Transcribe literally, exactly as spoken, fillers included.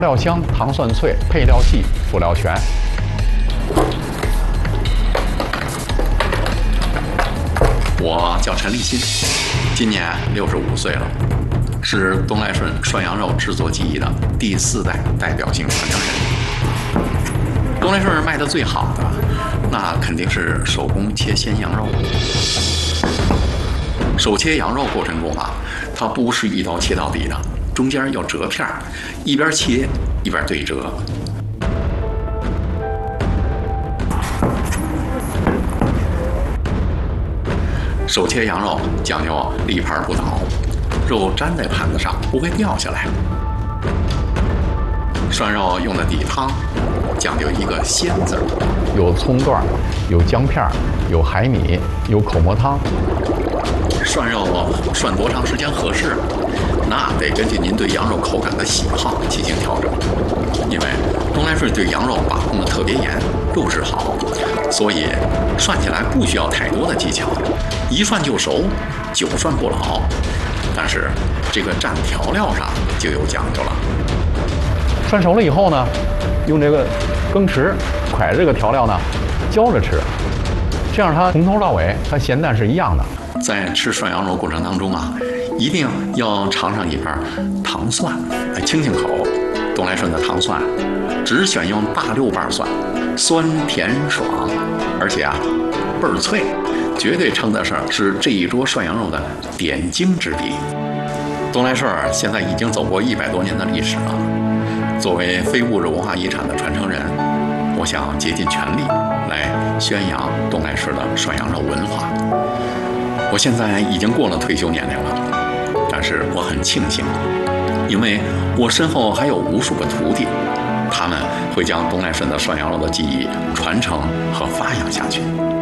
料香，糖蒜脆，配料细，辅料全。 我叫陈立新，今年六十五岁了，是东来顺涮羊肉制作技艺的第四代代表性传承人。东来顺卖的最好的，那肯定是手工切鲜羊肉。手切羊肉过程中啊，它不是一刀切到底的，中间要折片，一边切一边对折。手切羊肉讲究立盘不倒，肉粘在盘子上不会掉下来。涮肉用的底汤讲究一个鲜字， 有葱段，有姜片，有海米，有口蘑汤。 涮肉涮多长时间合适？那得根据您对羊肉口感的喜好进行调整。因为东来顺对羊肉把控的特别严，肉质好，所以涮起来不需要太多的技巧，一涮就熟，久涮不老。但是这个蘸调料上就有讲究了。 涮熟了以后呢，用这个羹匙蒯这个调料呢，浇着吃，这样它从头到尾它咸淡是一样的。 在吃涮羊肉过程当中啊，一定要尝上一盘糖蒜，哎，清清口。东来顺的糖蒜只选用大六瓣蒜，酸甜爽，而且啊倍儿脆，绝对称得上是这一桌涮羊肉的点睛之笔。东来顺现在已经走过一百多年的历史了，作为非物质文化遗产的传承人，我想竭尽全力来宣扬东来顺的涮羊肉文化。我现在已经过了退休年龄了，但是我很庆幸，因为我身后还有无数个徒弟，他们会将东来顺的涮羊肉的技艺传承和发扬下去。